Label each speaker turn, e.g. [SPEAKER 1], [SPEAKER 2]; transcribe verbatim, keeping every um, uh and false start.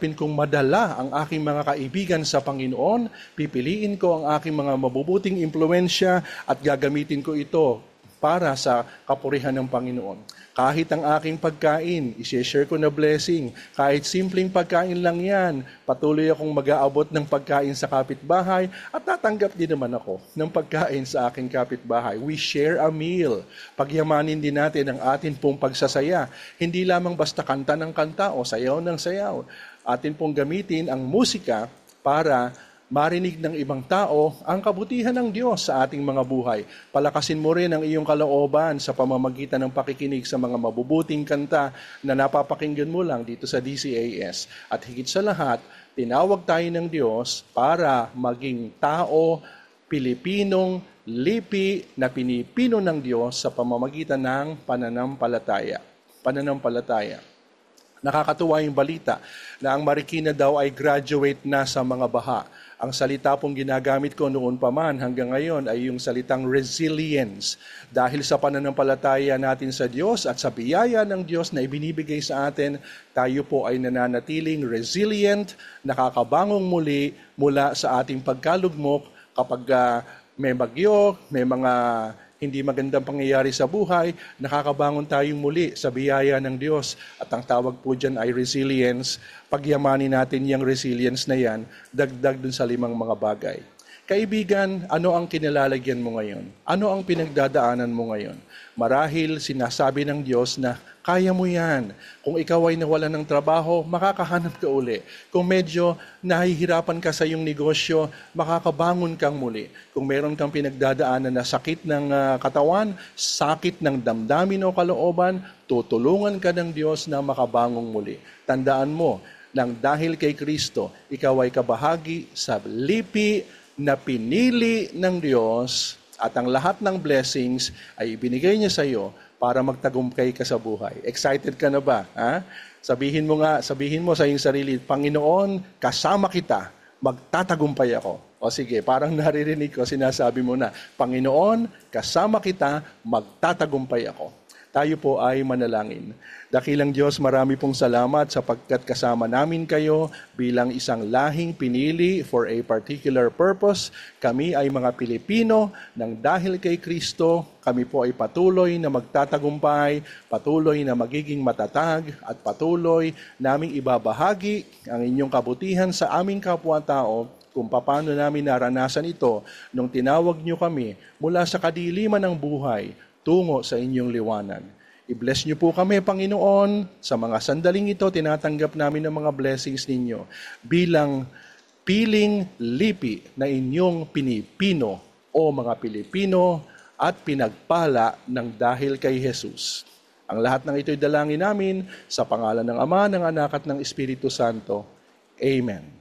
[SPEAKER 1] hahanapin kong madala ang aking mga kaibigan sa Panginoon, pipiliin ko ang aking mga mabubuting impluensya at gagamitin ko ito para sa kapurihan ng Panginoon. Kahit ang aking pagkain, isi-share ko na blessing. Kahit simpleng pagkain lang yan, patuloy akong mag-aabot ng pagkain sa kapitbahay at tatanggap din naman ako ng pagkain sa aking kapitbahay. We share a meal. Pagyamanin din natin ang atin pong pagsasaya. Hindi lamang basta kanta ng kanta o sayaw ng sayaw. Atin pong gamitin ang musika para marinig ng ibang tao ang kabutihan ng Diyos sa ating mga buhay. Palakasin mo rin ang iyong kalooban sa pamamagitan ng pakikinig sa mga mabubuting kanta na napapakinggan mo lang dito sa D C A S. At higit sa lahat, tinawag tayo ng Diyos para maging tao, Pilipinong lipi na pinipino ng Diyos sa pamamagitan ng pananampalataya. Pananampalataya. Nakakatuwa yung balita na ang Marikina daw ay graduate na sa mga baha. Ang salita pong ginagamit ko noon pa man hanggang ngayon ay yung salitang resilience. Dahil sa pananampalataya natin sa Diyos at sa biyaya ng Diyos na ibinibigay sa atin, tayo po ay nananatiling resilient, nakakabangong muli mula sa ating pagkalugmok kapag uh, may bagyo, may mga hindi magandang pangyayari sa buhay, nakakabangon tayong muli sa biyaya ng Diyos. At ang tawag po dyan ay resilience. Pagyamanin natin yung resilience na yan, dagdag dun sa limang mga bagay. Kaibigan, ano ang kinilalagyan mo ngayon? Ano ang pinagdadaanan mo ngayon? Marahil sinasabi ng Diyos na kaya mo yan. Kung ikaw ay nawalan ng trabaho, makakahanap ka uli. Kung medyo nahihirapan ka sa iyong negosyo, makakabangon kang muli. Kung meron kang pinagdadaanan na sakit ng uh, katawan, sakit ng damdamin o kalooban, tutulungan ka ng Diyos na makabangong muli. Tandaan mo, nang dahil kay Kristo, ikaw ay kabahagi sa lipi na pinili ng Diyos at ang lahat ng blessings ay ibinigay niya sa iyo para magtagumpay ka sa buhay. Excited ka na ba? Ha? Sabihin mo nga, sabihin mo sa iyong sarili, Panginoon, kasama kita, magtatagumpay ako. O sige, parang naririnig ko, sinasabi mo na, Panginoon, kasama kita, magtatagumpay ako. Tayo po ay manalangin. Dakilang Diyos, marami pong salamat sapagkat kasama namin kayo bilang isang lahing pinili for a particular purpose. Kami ay mga Pilipino nang dahil kay Kristo, kami po ay patuloy na magtatagumpay, patuloy na magiging matatag at patuloy naming ibabahagi ang inyong kabutihan sa aming kapwa-tao kung paano namin naranasan ito nung tinawag niyo kami mula sa kadiliman ng buhay tungo sa inyong liwanag. I-bless niyo po kami, Panginoon. Sa mga sandaling ito, tinatanggap namin ang mga blessings ninyo bilang piling lipi na inyong pinipino o mga Pilipino at pinagpala ng dahil kay Jesus. Ang lahat ng ito'y dalangin namin sa pangalan ng Ama, ng Anak at ng Espiritu Santo. Amen.